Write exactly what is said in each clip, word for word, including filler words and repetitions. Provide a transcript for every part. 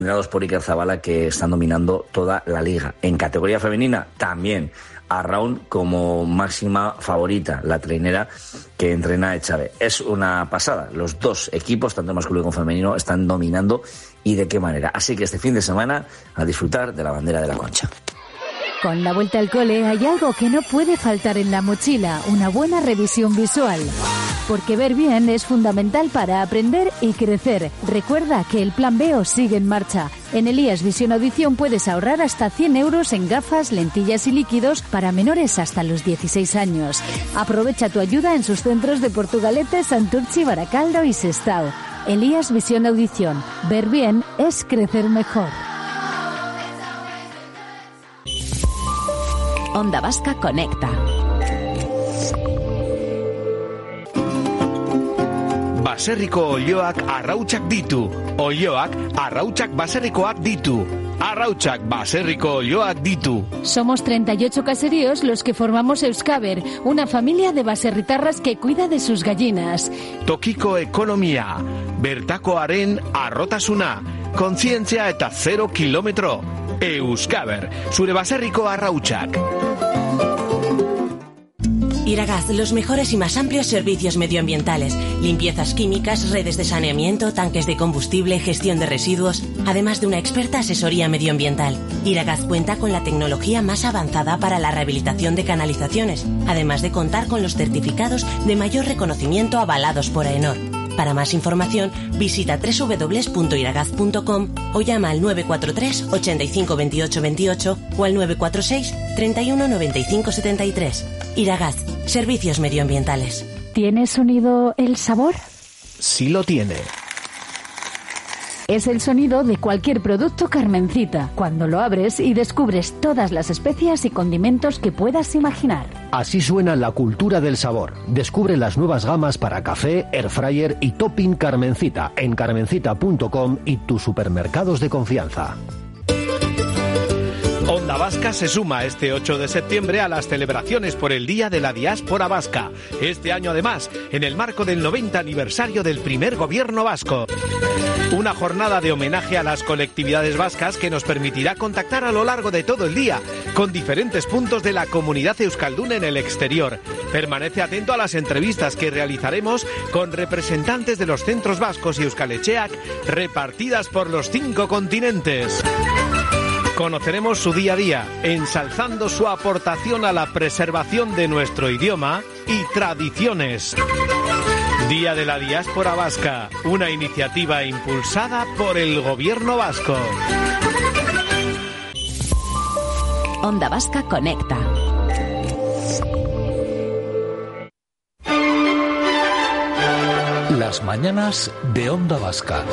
liderados por Iker Zabala, que están dominando toda la liga. En categoría femenina también Arraun como máxima favorita, la trainera que entrena Echave. Es una pasada, los dos equipos, tanto masculino como femenino, están dominando, y de qué manera. Así que este fin de semana a disfrutar de la bandera de la Concha. Con la vuelta al cole hay algo que no puede faltar en la mochila, una buena revisión visual. Porque ver bien es fundamental para aprender y crecer. Recuerda que el Plan B O sigue en marcha. En Elías Visión Audición puedes ahorrar hasta cien euros en gafas, lentillas y líquidos para menores hasta los dieciséis años. Aprovecha tu ayuda en sus centros de Portugalete, Santurchi, Baracaldo y Sestao. Elías Visión Audición. Ver bien es crecer mejor. Onda Vasca Conecta. Baserriko olioak arrautsak ditu. Olioak arrautsak baserrikoak ditu. Arrautsak baserriko olioak ditu. Somos treinta y ocho caseríos los que formamos Euskaber, una familia de baserritarras que cuida de sus gallinas. Tokiko ekonomia, bertakoaren arrotasuna, kontzientzia eta zero kilometro. Euskaber, zure baserriko arrautsak. Iragaz, los mejores y más amplios servicios medioambientales, limpiezas químicas, redes de saneamiento, tanques de combustible, gestión de residuos, además de una experta asesoría medioambiental. Iragaz cuenta con la tecnología más avanzada para la rehabilitación de canalizaciones, además de contar con los certificados de mayor reconocimiento avalados por AENOR. Para más información, visita doble u doble u doble u punto iragaz punto com o llama al nueve cuatro tres, ochenta y cinco, veintiocho veintiocho o al nueve cuatro seis, treinta y uno, noventa y cinco setenta y tres. Iragaz, servicios medioambientales. ¿Tiene sonido el sabor? Sí lo tiene. Es el sonido de cualquier producto Carmencita, cuando lo abres y descubres todas las especias y condimentos que puedas imaginar. Así suena la cultura del sabor. Descubre las nuevas gamas para café, airfryer y topping Carmencita en carmencita punto com y tus supermercados de confianza. Onda Vasca se suma este ocho de septiembre a las celebraciones por el Día de la Diáspora Vasca. Este año, además, en el marco del noventa aniversario del primer gobierno vasco. Una jornada de homenaje a las colectividades vascas que nos permitirá contactar a lo largo de todo el día con diferentes puntos de la comunidad euskalduna en el exterior. Permanece atento a las entrevistas que realizaremos con representantes de los centros vascos y Euskal Etxeak repartidas por los cinco continentes. Conoceremos su día a día, ensalzando su aportación a la preservación de nuestro idioma y tradiciones. Día de la Diáspora Vasca, una iniciativa impulsada por el Gobierno vasco. Onda Vasca Conecta. Las mañanas de Onda Vasca.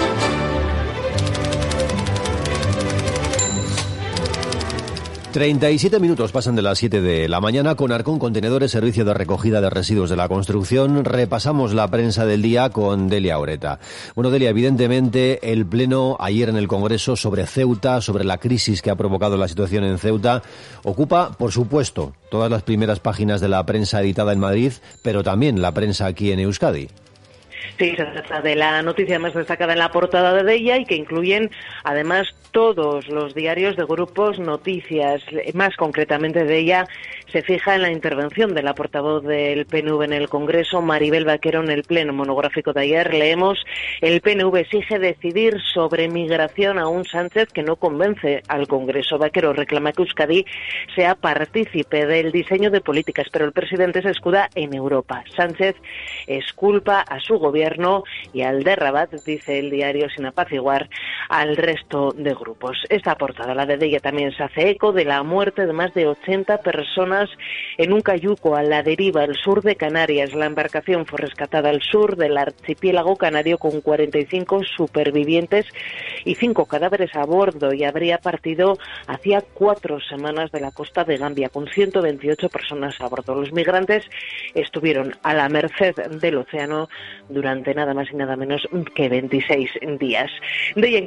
treinta y siete minutos pasan de las siete de la mañana. Con Arcón Contenedores, servicio de recogida de residuos de la construcción, repasamos la prensa del día con Delia Oreta. Bueno, Delia, evidentemente el pleno ayer en el Congreso sobre Ceuta, sobre la crisis que ha provocado la situación en Ceuta, ocupa, por supuesto, todas las primeras páginas de la prensa editada en Madrid, pero también la prensa aquí en Euskadi. Sí, se trata de la noticia más destacada en la portada de ella y que incluyen además todos los diarios de grupos Noticias. Más concretamente de ella se fija en la intervención de la portavoz del P N V en el Congreso, Maribel Vaquero, en el pleno monográfico de ayer. Leemos: el P N V exige decidir sobre migración a un Sánchez que no convence al Congreso. Vaquero reclama que Euskadi sea partícipe del diseño de políticas, pero el presidente se escuda en Europa. Sánchez exculpa a su gobierno y al de Rabat, dice el diario, sin apaciguar al resto de grupos. Esta portada, la de ella, también se hace eco de la muerte de más de ochenta personas en un cayuco a la deriva al sur de Canarias. La embarcación fue rescatada al sur del archipiélago canario con cuarenta y cinco supervivientes y cinco cadáveres a bordo, y habría partido hacía cuatro semanas de la costa de Gambia con ciento veintiocho personas a bordo. Los migrantes estuvieron a la merced del océano durante nada más y nada menos que veintiséis días. De ella incluye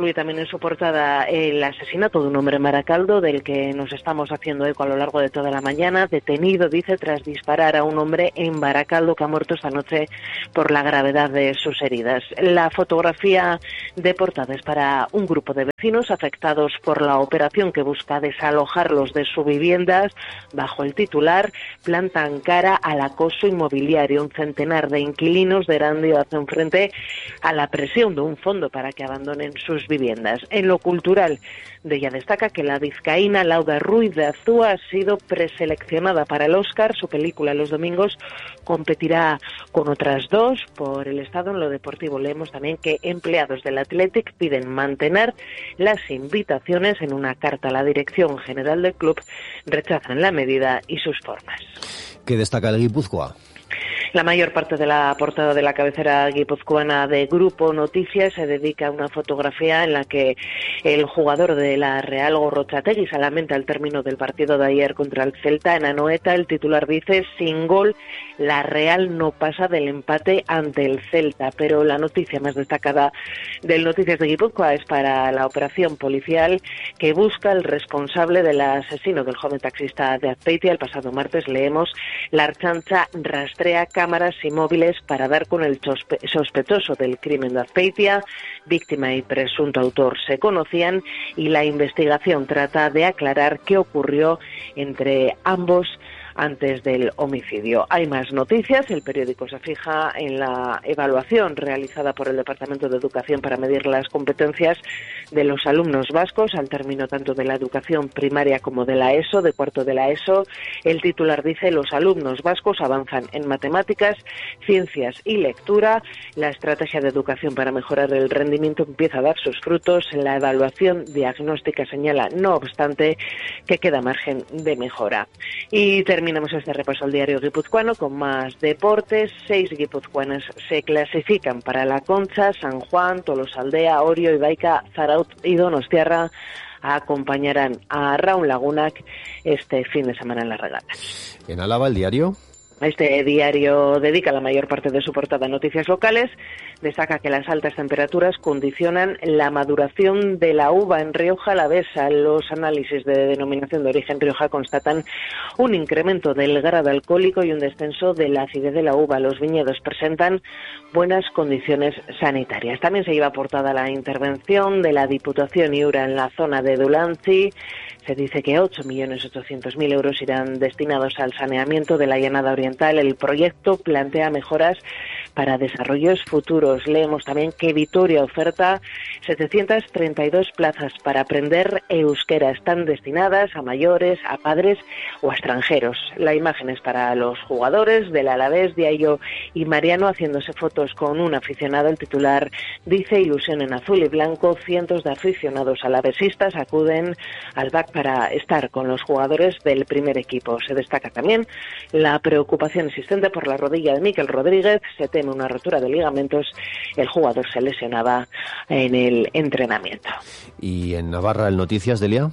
incluye también en su portada el asesinato de un hombre en Baracaldo, del que nos estamos haciendo eco a lo largo de toda la mañana. Detenido, dice, tras disparar a un hombre en Baracaldo que ha muerto esta noche por la gravedad de sus heridas. La fotografía de portada es para un grupo de vecinos afectados por la operación que busca desalojarlos de sus viviendas. Bajo el titular, plantan cara al acoso inmobiliario. Un centenar de inquilinos de Erandio hacen frente a la presión de un fondo para que abandonen sus viviendas. En lo cultural, de ella destaca que la vizcaína Lauda Ruiz de Azúa ha sido preseleccionada para el Oscar. Su película Los Domingos competirá con otras dos por el Estado. En lo deportivo leemos también que empleados del Athletic piden mantener las invitaciones. En una carta a la dirección general del club rechazan la medida y sus formas. ¿Qué destaca el Guipúzcoa? La mayor parte de la portada de la cabecera guipuzcoana de Grupo Noticias se dedica a una fotografía en la que el jugador de la Real, Gorrotxategi, se lamenta al término del partido de ayer contra el Celta en Anoeta. El titular dice: sin gol, la Real no pasa del empate ante el Celta. Pero la noticia más destacada del Noticias de Guipúzcoa es para la operación policial que busca el responsable del asesino del joven taxista de Azpeitia. El pasado martes leemos: la Ertzaintza rastrea cámaras y móviles para dar con el sospechoso del crimen de Azpeitia. Víctima y presunto autor se conocían y la investigación trata de aclarar qué ocurrió entre ambos antes del homicidio. Hay más noticias. El periódico se fija en la evaluación realizada por el Departamento de Educación para medir las competencias de los alumnos vascos al término tanto de la educación primaria como de la ESO, de cuarto de la ESO. El titular dice: los alumnos vascos avanzan en matemáticas, ciencias y lectura. La estrategia de educación para mejorar el rendimiento empieza a dar sus frutos. La evaluación diagnóstica señala, no obstante, que queda margen de mejora. Y terminamos este repaso al diario guipuzcoano con más deportes. Seis guipuzcoanas se clasifican para la Concha. San Juan, Tolosaldea, Orio, Ibaica, Zarautz y Donostiarra acompañarán a Raúl Lagunac este fin de semana en las regatas. En Álava, el diario. Este diario dedica la mayor parte de su portada a noticias locales. Destaca que las altas temperaturas condicionan la maduración de la uva en Rioja Alavesa. Los análisis de denominación de origen Rioja constatan un incremento del grado alcohólico y un descenso de la acidez de la uva. Los viñedos presentan buenas condiciones sanitarias. También se lleva portada la intervención de la Diputación Iura en la zona de Dulantzi. Se dice que ocho millones ochocientos mil euros irán destinados al saneamiento de la llanada oriental. El proyecto plantea mejoras para desarrollos futuros. Leemos también que Vitoria oferta setecientas treinta y dos plazas para aprender euskera. Están destinadas a mayores, a padres o a extranjeros. La imagen es para los jugadores del Alavés, Diallo y Mariano, haciéndose fotos con un aficionado. El titular dice: ilusión en azul y blanco. Cientos de aficionados alavesistas acuden al B A C para estar con los jugadores del primer equipo. Se destaca también la preocupación existente por la rodilla de Mikel Rodríguez. Se teme una rotura de ligamentos. El jugador se lesionaba en el entrenamiento. ¿Y en Navarra, el Noticias, Delia?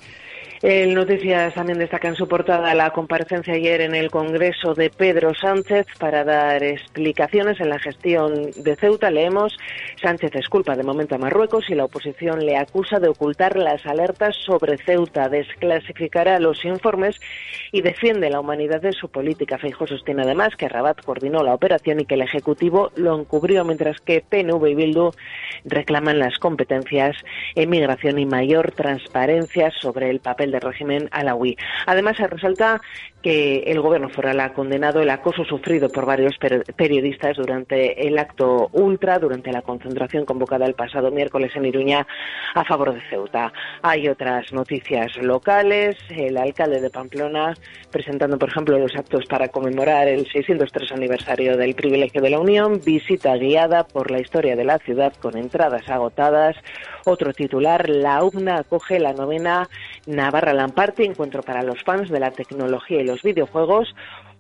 El Noticias también destaca en su portada la comparecencia ayer en el Congreso de Pedro Sánchez para dar explicaciones en la gestión de Ceuta. Leemos: Sánchez esculpa de momento a Marruecos y la oposición le acusa de ocultar las alertas sobre Ceuta. Desclasificará los informes y defiende la humanidad de su política. Feijóo sostiene además que Rabat coordinó la operación y que el Ejecutivo lo encubrió, mientras que P N V y Bildu reclaman las competencias en migración y mayor transparencia sobre el papel del régimen alawí. Además, se resalta que el gobierno foral ha condenado el acoso sufrido por varios per- periodistas durante el acto ultra, durante la concentración convocada el pasado miércoles en Iruña a favor de Ceuta. Hay otras noticias locales. El alcalde de Pamplona presentando, por ejemplo, los actos para conmemorar el seiscientos tres aniversario del privilegio de la Unión. Visita guiada por la historia de la ciudad con entradas agotadas. Otro titular: la U P N A acoge la novena Navarra Lamparty, encuentro para los fans de la tecnología y los videojuegos.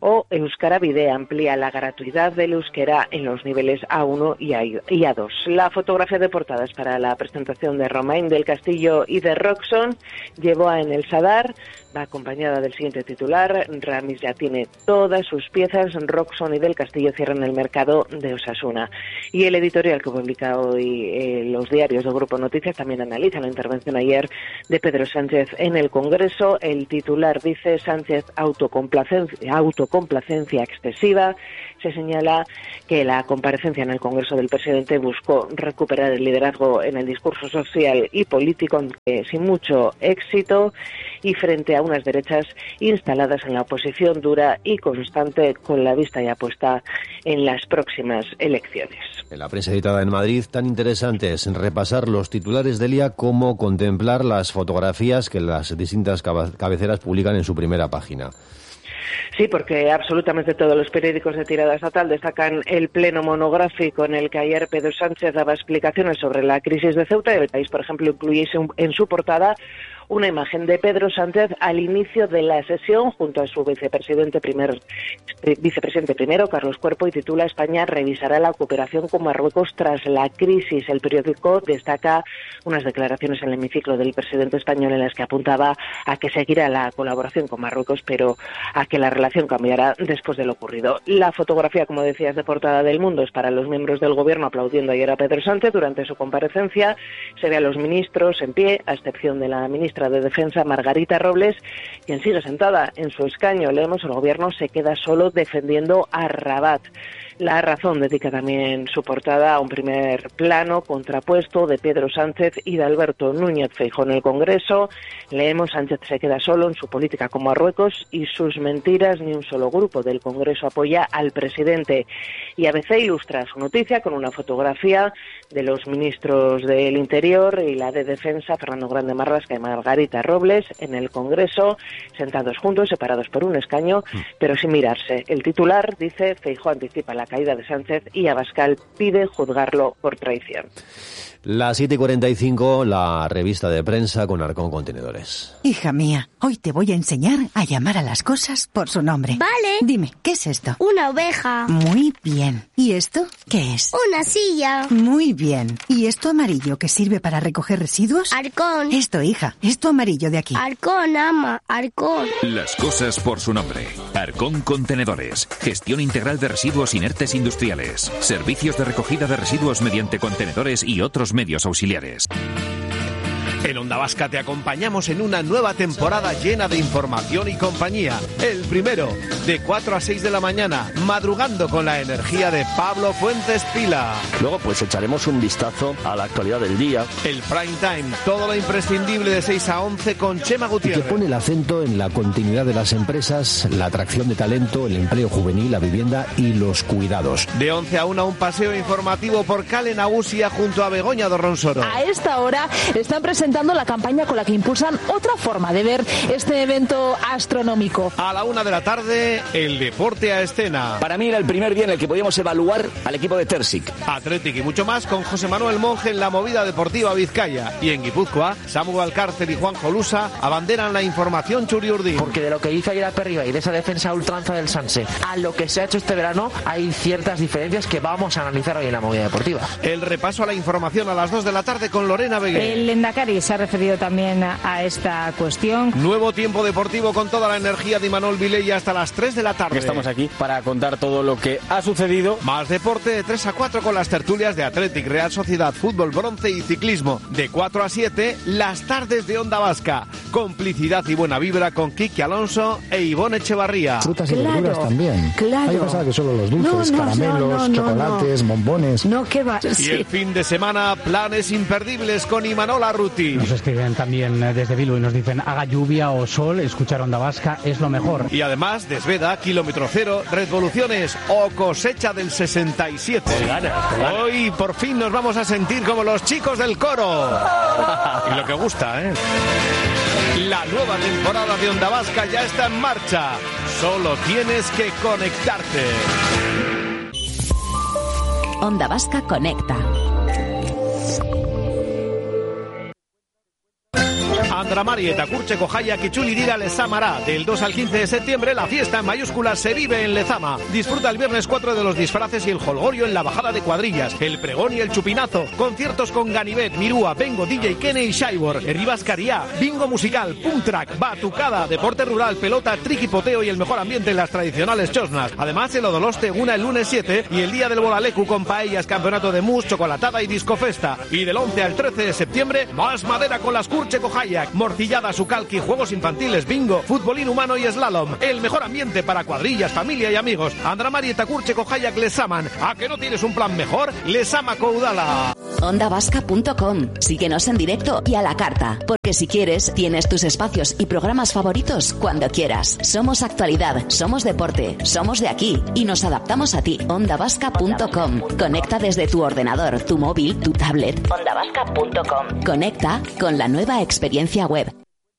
O Euskara Bide amplía la gratuidad del euskera en los niveles A uno y A dos. La fotografía de portadas para la presentación de Romain del Castillo y de Roxon llevó a En el Sadar, va acompañada del siguiente titular: Ramis ya tiene todas sus piezas, Roxon y del Castillo cierran el mercado de Osasuna. Y el editorial que publica hoy eh, los diarios del Grupo Noticias también analiza la intervención ayer de Pedro Sánchez en el Congreso. El titular dice: Sánchez autocomplacencia, autocomplacencia excesiva. Se señala que la comparecencia en el Congreso del presidente buscó recuperar el liderazgo en el discurso social y político, aunque sin mucho éxito, y frente a unas derechas instaladas en la oposición dura y constante, con la vista ya puesta en las próximas elecciones. En la prensa editada en Madrid, tan interesante es repasar los titulares del día como contemplar las fotografías que las distintas cabeceras publican en su primera página. Sí, porque absolutamente todos los periódicos de tirada estatal destacan el pleno monográfico en el que ayer Pedro Sánchez daba explicaciones sobre la crisis de Ceuta. El País, por ejemplo, incluye en su portada una imagen de Pedro Sánchez al inicio de la sesión junto a su vicepresidente primero, vicepresidente primero, Carlos Cuerpo, y titula: España revisará la cooperación con Marruecos tras la crisis. El periódico destaca unas declaraciones en el hemiciclo del presidente español en las que apuntaba a que seguirá la colaboración con Marruecos, pero a que la relación cambiará después de lo ocurrido. La fotografía, como decías, de portada del Mundo es para los miembros del gobierno aplaudiendo ayer a Pedro Sánchez durante su comparecencia. Se ve a los ministros en pie, a excepción de la ministra de Defensa, Margarita Robles, quien sigue sentada en su escaño. Leemos: el gobierno se queda solo defendiendo a Rabat. La Razón dedica también su portada a un primer plano contrapuesto de Pedro Sánchez y de Alberto Núñez Feijóo en el Congreso. Leemos: Sánchez se queda solo en su política con Marruecos y sus mentiras. Ni un solo grupo del Congreso apoya al presidente. Y A B C ilustra su noticia con una fotografía de los ministros del Interior y la de Defensa, Fernando Grande Marlasca y Margarita Robles, en el Congreso, sentados juntos, separados por un escaño, pero sin mirarse. El titular dice: Feijóo anticipa la caída de Sánchez y Abascal pide juzgarlo por traición. Las siete y cuarenta y cinco, la revista de prensa con Arcón Contenedores. Hija mía, hoy te voy a enseñar a llamar a las cosas por su nombre. Vale. Dime, ¿qué es esto? Una oveja. Muy bien. ¿Y esto qué es? Una silla. Muy bien. ¿Y esto amarillo que sirve para recoger residuos? Arcón. Esto, hija, esto amarillo de aquí. Arcón, ama, Arcón. Las cosas por su nombre. Arcón Contenedores. Gestión integral de residuos inertes industriales. Servicios de recogida de residuos mediante contenedores y otros medios auxiliares. En Onda Vasca te acompañamos en una nueva temporada llena de información y compañía. El primero, de cuatro a seis de la mañana, madrugando con la energía de Pablo Fuentes Pila. Luego pues echaremos un vistazo a la actualidad del día. El prime time, todo lo imprescindible de seis a once con Chema Gutiérrez. Que pone el acento en la continuidad de las empresas, la atracción de talento, el empleo juvenil, la vivienda y los cuidados. De once a una, un paseo informativo por Cale Nagusia junto a Begoña Dorronsoro. A esta hora están presentando la campaña con la que impulsan otra forma de ver este evento astronómico. A la una de la tarde, el deporte a escena. Para mí era el primer día en el que podíamos evaluar al equipo de Tersic. Athletic y mucho más con José Manuel Monge en la movida deportiva Vizcaya. Y en Guipúzcoa, Samu Valcárcel y Juan Jolusa abanderan la información churiurdín. Porque de lo que hizo ayer a Perriba y de esa defensa a ultranza del Sanse a lo que se ha hecho este verano, hay ciertas diferencias que vamos a analizar hoy en la movida deportiva. El repaso a la información a las dos de la tarde con Lorena Beguer. El Endacari se ha referido también a esta cuestión. Nuevo tiempo deportivo con toda la energía de Imanol Vilella hasta las tres de la tarde. Estamos aquí para contar todo lo que ha sucedido. Más deporte de tres a cuatro con las tertulias de Athletic, Real Sociedad, Fútbol Bronce y Ciclismo. De cuatro a siete, las tardes de Onda Vasca. Complicidad y buena vibra con Kiki Alonso e Ivonne Echevarría. Frutas y claro, verduras también. Claro. Hay pasado que solo los dulces, no, no, caramelos, no, no, chocolates, no, no. bombones. No, qué va. Y sí. el fin de semana, planes imperdibles con Imanol Arruti. Nos escriben también desde Bilbao y nos dicen haga lluvia o sol, escuchar Onda Vasca es lo mejor. Y además, Desveda, Kilómetro Cero, Revoluciones o Cosecha del sesenta y siete. Te gana, te gana. Hoy por fin nos vamos a sentir como los chicos del coro. Y lo que gusta, ¿eh? La nueva temporada de Onda Vasca ya está en marcha. Solo tienes que conectarte. Onda Vasca conecta. Andramari eta Kurtzeko Jaiak itzuli dira Lezamara. Del dos al quince de septiembre la fiesta en mayúsculas se vive en Lezama. Disfruta el viernes cuatro de los disfraces y el jolgorio en la bajada de cuadrillas, el pregón y el chupinazo, conciertos con Ganivet, Mirúa, Bengo, D J Kene y Shaibor, Ribascaría, bingo musical, punk track, batucada, deporte rural, pelota, triquipoteo y el mejor ambiente en las tradicionales chosnas. Además el Odoloste Eguna el lunes siete y el día del Bolalecu con paellas, campeonato de mus, chocolatada y discofesta. Y del once al trece de septiembre más madera con las Kurtzeko Jaiak, morcillada, sucalqui, juegos infantiles, bingo, futbolín humano y slalom. El mejor ambiente para cuadrillas, familia y amigos. Andramari eta Kurtzeko Jaiak Lezaman. ¿A que no tienes un plan mejor? Lezama Koudala. onda vasca punto com. Síguenos en directo y a la carta, porque si quieres, tienes tus espacios y programas favoritos cuando quieras. Somos actualidad, somos deporte, somos de aquí y nos adaptamos a ti. onda vasca punto com. Conecta desde tu ordenador, tu móvil, tu tablet. onda vasca punto com. Conecta con la nueva experiencia web.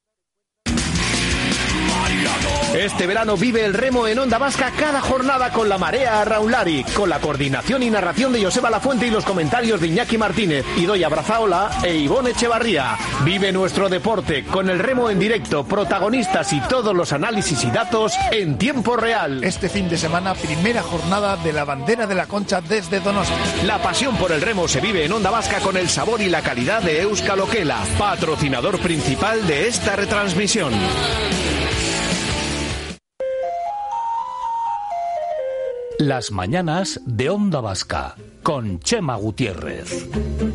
Este verano vive el remo en Onda Vasca cada jornada con la marea Raulari, con la coordinación y narración de Joseba Lafuente y los comentarios de Iñaki Martínez, Idoia Brazaola e Ivonne Echevarría. Vive nuestro deporte con el remo en directo, protagonistas y todos los análisis y datos en tiempo real. Este fin de semana, primera jornada de la Bandera de la Concha desde Donosti. La pasión por el remo se vive en Onda Vasca con el sabor y la calidad de Euskal Okela, patrocinador principal de esta retransmisión. Las mañanas de Onda Vasca con Chema Gutiérrez.